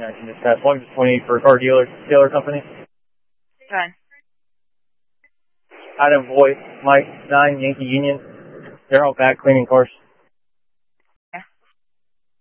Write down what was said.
19 dispatch. Log to 28 for a car dealer company. Fine. Item voice, Mike 9, Yankee Union. They're all back cleaning cars.